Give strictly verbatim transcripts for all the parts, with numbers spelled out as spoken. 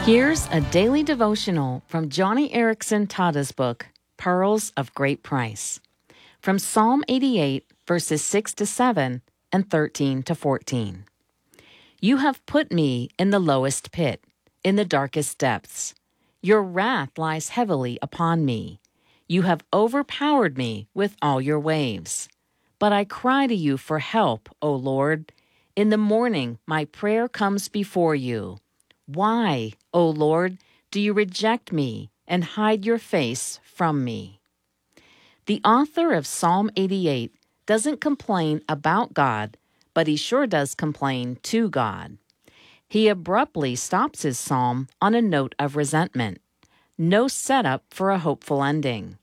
Here's a daily devotional from Johnny Erickson Tada's book, Pearls of Great Price. From Psalm eighty-eight, verses six to seven and thirteen to fourteen. You have put me in the lowest pit, in the darkest depths. Your wrath lies heavily upon me. You have overpowered me with all your waves. But I cry to you for help, O Lord. In the morning my prayer comes before you. Why, O Lord, do you reject me and hide your face from me? The author of Psalm eighty-eight doesn't complain about God, but he sure does complain to God. He abruptly stops his psalm on a note of resentment. No setup for a hopeful ending.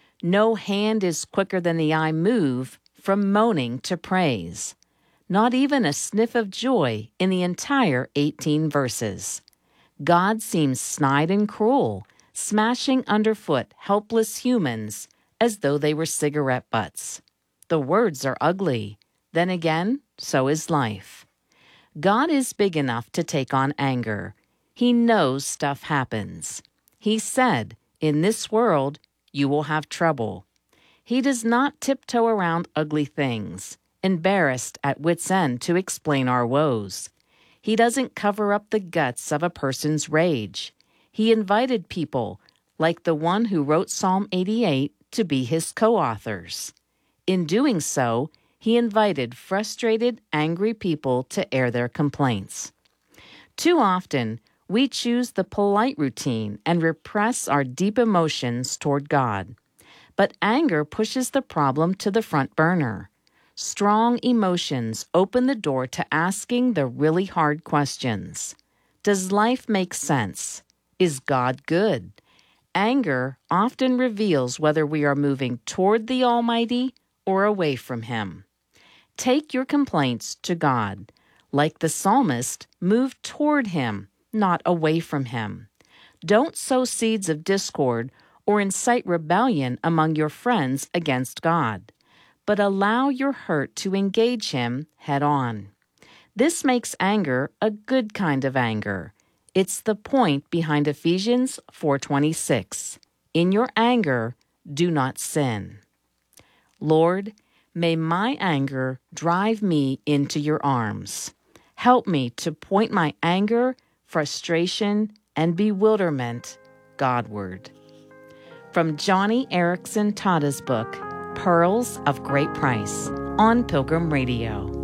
No hand is quicker than the eye move from moaning to praise. Not even a sniff of joy in the entire eighteen verses. God seems snide and cruel, smashing underfoot helpless humans as though they were cigarette butts. The words are ugly. Then again, so is life. God is big enough to take on anger. He knows stuff happens. He said, in this world, you will have trouble. He does not tiptoe around ugly things, embarrassed at wit's end to explain our woes. He doesn't cover up the guts of a person's rage. He invited people, like the one who wrote Psalm eighty-eight, to be his co-authors. In doing so, he invited frustrated, angry people to air their complaints. Too often, we choose the polite routine and repress our deep emotions toward God. But anger pushes the problem to the front burner. Strong emotions open the door to asking the really hard questions. Does life make sense? Is God good? Anger often reveals whether we are moving toward the Almighty or away from Him. Take your complaints to God. Like the psalmist, move toward Him, not away from Him. Don't sow seeds of discord or incite rebellion among your friends against God, but allow your hurt to engage Him head on. This makes anger a good kind of anger. It's the point behind Ephesians four twenty-six. In your anger, do not sin. Lord, may my anger drive me into your arms. Help me to point my anger, frustration, and bewilderment Godward. From Johnny Erickson Tada's book, Pearls of Great Price, on Pilgrim Radio.